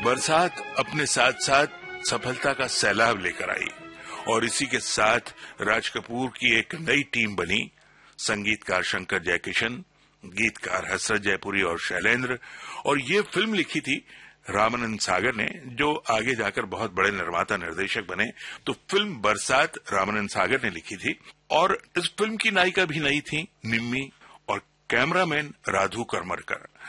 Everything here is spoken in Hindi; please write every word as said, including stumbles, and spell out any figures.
बरसात अपने साथ साथ सफलता का सैलाब लेकर आई और इसी के साथ राज कपूर की एक नई टीम बनी। संगीतकार शंकर जयकिशन, गीतकार हसरत जयपुरी और शैलेंद्र, और ये फिल्म लिखी थी रामानंद सागर ने, जो आगे जाकर बहुत बड़े निर्माता निर्देशक बने। तो फिल्म बरसात रामानंद सागर ने लिखी थी और इस फिल्म की नायिका भी नई थी, निम्मी, और कैमरामैन राधू करमरकर।